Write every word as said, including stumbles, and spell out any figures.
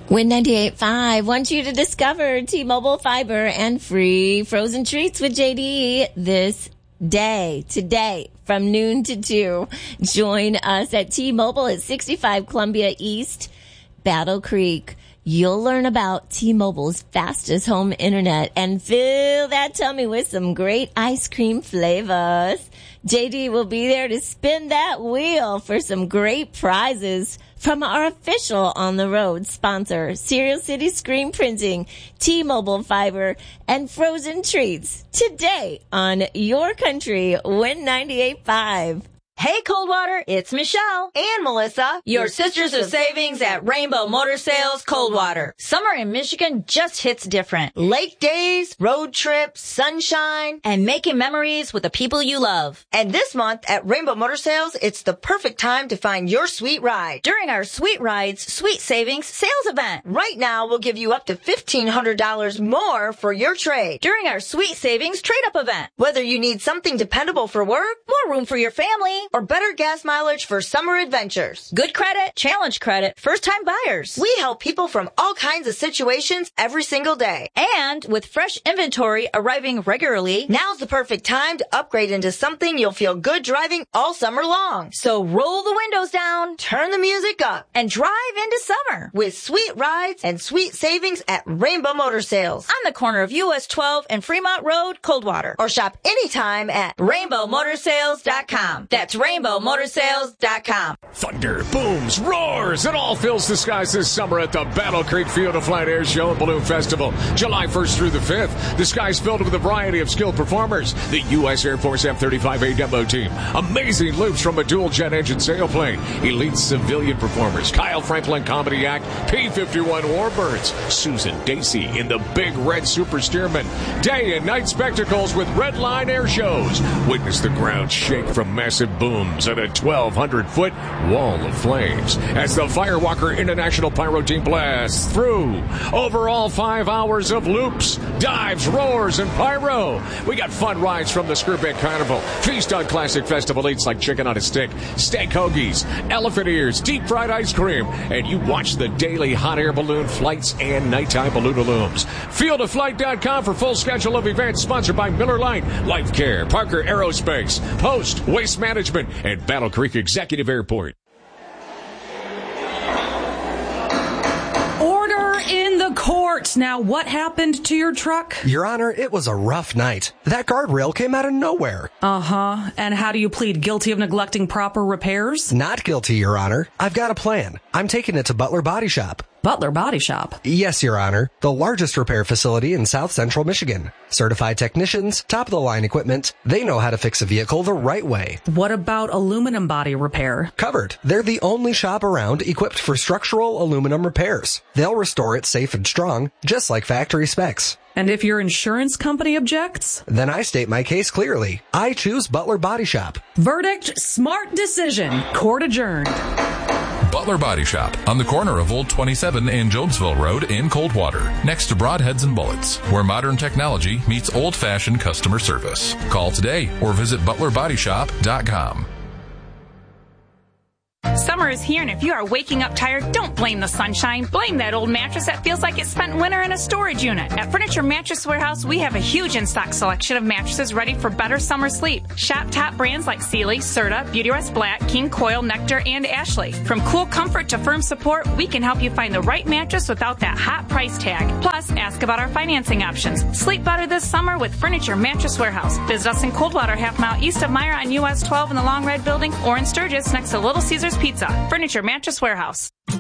Win ninety-eight point five wants you to discover T-Mobile fiber and free frozen treats with J D this day, today, from noon to two. Join us at T-Mobile at sixty-five Columbia East, Battle Creek. You'll learn about T-Mobile's fastest home internet and fill that tummy with some great ice cream flavors. J D will be there to spin that wheel for some great prizes from our official On the Road sponsor, Serial City Screen Printing, T-Mobile Fiber, and Frozen Treats. Today on Your Country, Win ninety-eight point five. Hey, Coldwater, it's Michelle and Melissa, your sisters of savings at Rainbow Motor Sales Coldwater. Summer in Michigan just hits different. Lake days, road trips, sunshine, and making memories with the people you love. And this month at Rainbow Motor Sales, it's the perfect time to find your sweet ride. During our Sweet Rides, Sweet Savings sales event. Right now, we'll give you up to fifteen hundred dollars more for your trade. During our Sweet Savings trade-up event. Whether you need something dependable for work, more room for your family, or better gas mileage for summer adventures. Good credit, challenge credit, first-time buyers. We help people from all kinds of situations every single day. And with fresh inventory arriving regularly, now's the perfect time to upgrade into something you'll feel good driving all summer long. So roll the windows down, turn the music up, and drive into summer with sweet rides and sweet savings at Rainbow Motor Sales. On the corner of U S twelve and Fremont Road, Coldwater. Or shop anytime at rainbow motor sales dot com. That's rainbow motor sales dot com. Thunder, booms, roars, it all fills the skies this summer at the Battle Creek Field of Flight Air Show and Balloon Festival, July first through the fifth. The sky's filled with a variety of skilled performers. The U S Air Force F thirty-five A demo team, amazing loops from a dual jet engine sailplane, elite civilian performers, Kyle Franklin Comedy Act, P fifty-one Warbirds, Susan Dacey in the Big Red Super Steerman, day and night spectacles with Red Line air shows. Witness the ground shake from massive booms and a twelve hundred foot wall of flames as the Firewalker International Pyro Team blasts through over all five hours of loops, dives, roars, and pyro. We got fun rides from the Skirbeck Carnival, feast on classic festival eats like chicken on a stick, steak hoagies, elephant ears, deep fried ice cream, and you watch the daily hot air balloon flights and nighttime balloonalooms. field of flight dot com for full schedule of events, sponsored by Miller Lite, Life Care, Parker Aerospace, Post, Waste Management, and Battle Creek Executive Airport. Order in the court. Now, what happened to your truck? Your Honor, it was a rough night. That guardrail came out of nowhere. Uh-huh. And how do you plead guilty of neglecting proper repairs? Not guilty, Your Honor. I've got a plan. I'm taking it to Butler Body Shop. Butler Body Shop? Yes, Your Honor. The largest repair facility in South Central Michigan. Certified technicians, top-of-the-line equipment. They know how to fix a vehicle the right way. What about aluminum body repair? Covered. They're the only shop around equipped for structural aluminum repairs. They'll restore it safe and strong, just like factory specs. And if your insurance company objects? Then I state my case clearly. I choose Butler Body Shop. Verdict, smart decision. Court adjourned. Butler Body Shop on the corner of Old twenty-seven and Jonesville Road in Coldwater, next to Broadheads and Bullets, where modern technology meets old-fashioned customer service. Call today or visit butler body shop dot com. Summer is here, and if you are waking up tired, don't blame the sunshine. Blame that old mattress that feels like it spent winter in a storage unit. At Furniture Mattress Warehouse, we have a huge in-stock selection of mattresses ready for better summer sleep. Shop top brands like Sealy, Serta, Beautyrest Black, King Coil, Nectar, and Ashley. From cool comfort to firm support, we can help you find the right mattress without that hot price tag. Plus, ask about our financing options. Sleep better this summer with Furniture Mattress Warehouse. Visit us in Coldwater, half mile east of Meyer on U S twelve in the Long Red Building, or in Sturgis next to Little Caesars Pizza. Furniture Mattress Warehouse.